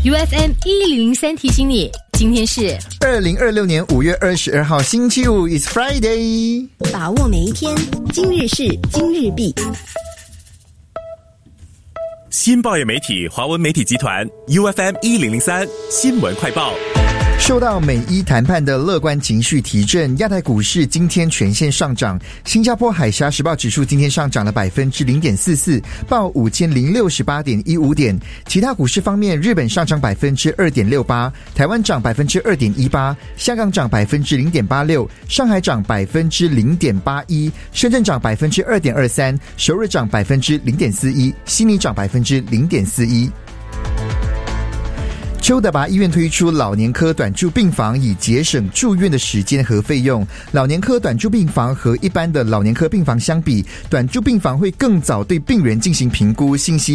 UFM 1003提醒你，今天是 2026年5月22号星期五 ，It's Friday。 把握每一天，今日事今日毕。 新报业媒体华文媒体集团 UFM 1003新闻快报。 受到美伊谈判的乐观情绪提振，亚太股市今天全线上涨。新加坡海峡时报指数今天上涨了 0.44%， 报 5068.15 点。其他股市方面，日本上涨 2.68%， 台湾涨 2.18%， 香港涨 0.86%， 上海涨 0.81%， 深圳涨 2.23%， 首尔涨 0.41%， 悉尼涨 0.41%。邱德拔医院推出老年科短住病房，以节省住院的时间和费用。老年科短住病房和一般的老年科病房相比，短住病房会更早对病人进行评估信息。